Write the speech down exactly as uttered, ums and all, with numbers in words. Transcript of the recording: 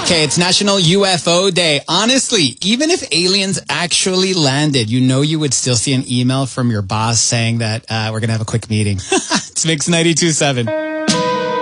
Okay, it's National U F O Day. Honestly, even if aliens actually landed, you know you would still see an email from your boss saying that uh, we're going to have a quick meeting. It's Mix ninety-two point seven.